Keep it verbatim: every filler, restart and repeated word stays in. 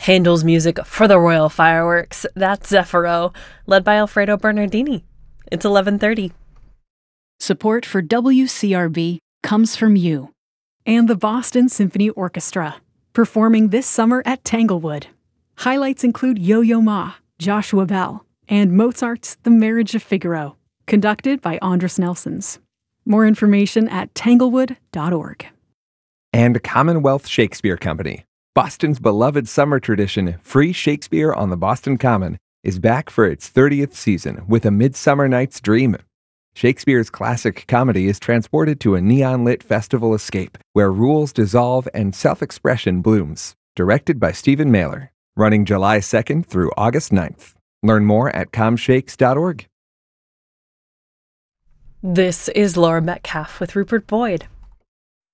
Handel's music for the royal fireworks. That's Zeffiro, led by Alfredo Bernardini. It's eleven thirty. Support for W C R B comes from you. And the Boston Symphony Orchestra, performing this summer at Tanglewood. Highlights include Yo-Yo Ma, Joshua Bell, and Mozart's The Marriage of Figaro, conducted by Andras Nelsons. More information at tanglewood dot org. And Commonwealth Shakespeare Company. Boston's beloved summer tradition, Free Shakespeare on the Boston Common, is back for its thirtieth season with A Midsummer Night's Dream. Shakespeare's classic comedy is transported to a neon-lit festival escape where rules dissolve and self-expression blooms. Directed by Stephen Mailer. Running July second through August ninth. Learn more at com shakes dot org. This is Laura Metcalf with Rupert Boyd.